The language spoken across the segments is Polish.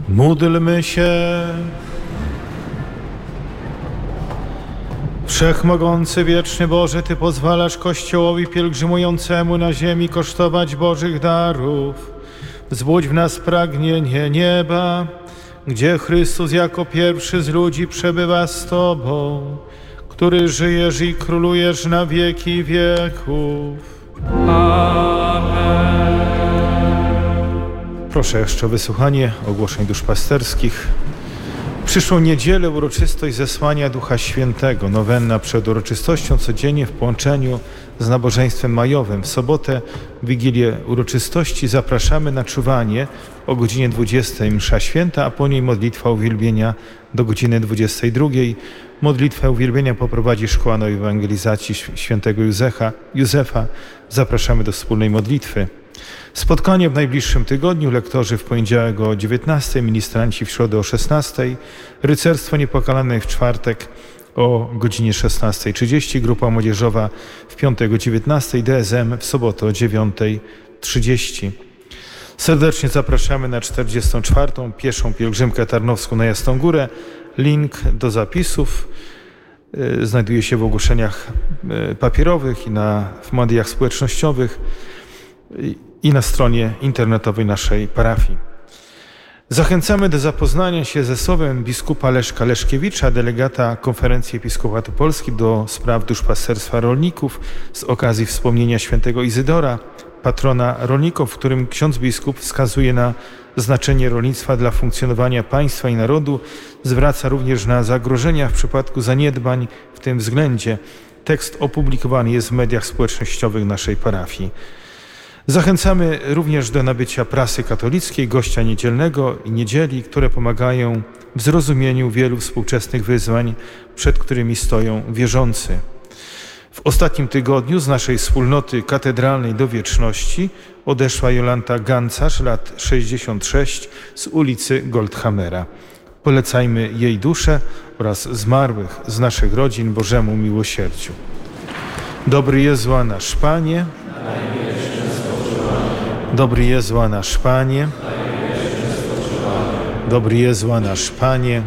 Módlmy się. Wszechmogący, wieczny Boże, Ty pozwalasz Kościołowi pielgrzymującemu na ziemi kosztować Bożych darów. Wzbudź w nas pragnienie nieba, gdzie Chrystus jako pierwszy z ludzi przebywa z Tobą, który żyjesz i królujesz na wieki wieków. Amen. Proszę jeszcze o wysłuchanie ogłoszeń duszpasterskich. W przyszłą niedzielę uroczystość zesłania Ducha Świętego, nowenna przed uroczystością codziennie w połączeniu z nabożeństwem majowym. W sobotę, w Wigilię uroczystości zapraszamy na czuwanie o godzinie 20 msza święta, a po niej modlitwa uwielbienia do godziny 22. Modlitwę uwielbienia poprowadzi Szkoła Nowej Ewangelizacji świętego Józefa. Zapraszamy do wspólnej modlitwy. Spotkanie w najbliższym tygodniu, lektorzy w poniedziałek o 19, ministranci w środę o 16, rycerstwo niepokalanych w czwartek o godzinie 16:30, grupa młodzieżowa w piątek o 19, DSM w sobotę o 9:30. Serdecznie zapraszamy na 44. pieszą pielgrzymkę tarnowską na Jasną Górę. Link do zapisów znajduje się w ogłoszeniach papierowych i w mediach społecznościowych i na stronie internetowej naszej parafii. Zachęcamy do zapoznania się ze słowem biskupa Leszka Leszkiewicza, delegata Konferencji Episkopatu Polski do spraw duszpasterstwa rolników z okazji wspomnienia świętego Izydora, patrona rolników, w którym ksiądz biskup wskazuje na znaczenie rolnictwa dla funkcjonowania państwa i narodu, zwraca również na zagrożenia w przypadku zaniedbań w tym względzie. Tekst opublikowany jest w mediach społecznościowych naszej parafii. Zachęcamy również do nabycia prasy katolickiej, gościa niedzielnego i niedzieli, które pomagają w zrozumieniu wielu współczesnych wyzwań, przed którymi stoją wierzący. W ostatnim tygodniu z naszej wspólnoty katedralnej do wieczności odeszła Jolanta Gancarz, lat 66, z ulicy Goldhammera. Polecajmy jej duszę oraz zmarłych z naszych rodzin Bożemu miłosierdziu. Dobry Jezu, a nasz Panie. Dobry Jezu, a nasz Panie. Dobry Jezu, a nasz Panie.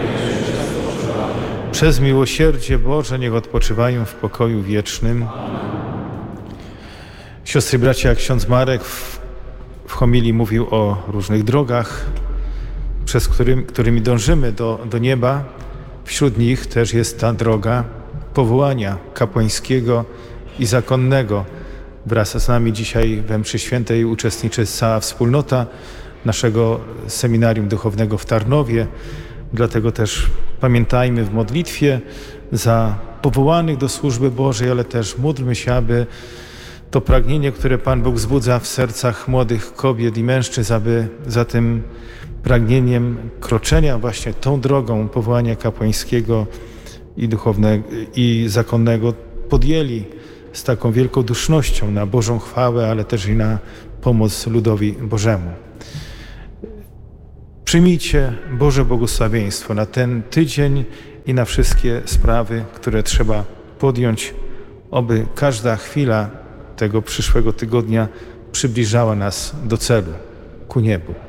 Przez miłosierdzie Boże niech odpoczywają w pokoju wiecznym. Siostry i bracia, ksiądz Marek w homilii mówił o różnych drogach, którymi dążymy do nieba. Wśród nich też jest ta droga powołania kapłańskiego i zakonnego. Wraz z nami dzisiaj we mszy świętej uczestniczy cała wspólnota naszego seminarium duchownego w Tarnowie. Dlatego też pamiętajmy w modlitwie za powołanych do służby Bożej, ale też módlmy się, aby to pragnienie, które Pan Bóg wzbudza w sercach młodych kobiet i mężczyzn, aby za tym pragnieniem kroczenia właśnie tą drogą powołania kapłańskiego i duchownego i zakonnego podjęli z taką wielkodusznością na Bożą chwałę, ale też i na pomoc ludowi Bożemu. Przyjmijcie Boże błogosławieństwo na ten tydzień i na wszystkie sprawy, które trzeba podjąć, aby każda chwila tego przyszłego tygodnia przybliżała nas do celu, ku niebu.